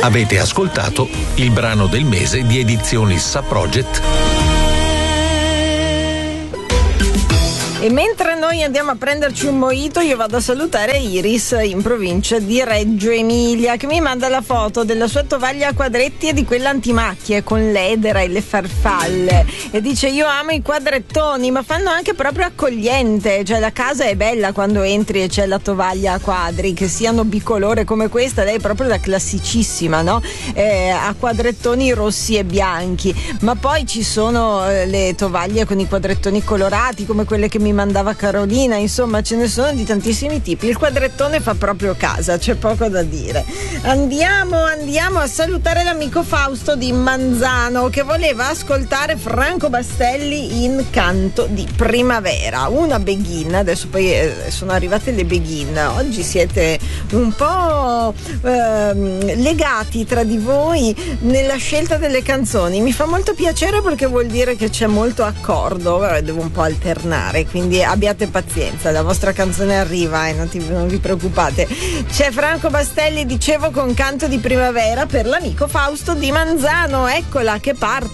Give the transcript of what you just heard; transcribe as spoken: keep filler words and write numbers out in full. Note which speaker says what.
Speaker 1: Avete ascoltato il brano del mese di Edizioni Subproject.
Speaker 2: E mentre noi andiamo a prenderci un mojito, io vado a salutare Iris in provincia di Reggio Emilia, che mi manda la foto della sua tovaglia a quadretti e di quella antimacchie con l'edera e le farfalle, e dice: io amo i quadrettoni, ma fanno anche proprio accogliente, cioè la casa è bella quando entri e c'è la tovaglia a quadri, che siano bicolore come questa. Lei è proprio la classicissima, no? Eh, a quadrettoni rossi e bianchi, ma poi ci sono eh, le tovaglie con i quadrettoni colorati come quelle che mi mandava Carolina, insomma ce ne sono di tantissimi tipi. Il quadrettone fa proprio casa, c'è poco da dire. Andiamo, andiamo a salutare l'amico Fausto di Manzano, che voleva ascoltare Franco Bastelli in Canto di Primavera, una beghin. Adesso poi eh, sono arrivate le beghin, oggi siete un po' eh, legati tra di voi nella scelta delle canzoni. Mi fa molto piacere perché vuol dire che c'è molto accordo. Vabbè, devo un po' alternare, quindi abbiate pazienza, la vostra canzone arriva e eh, non, ti, non vi preoccupate. C'è Franco Bastelli, dicevo, con Canto di Primavera per l'amico Fausto di Manzano. Eccola che parte.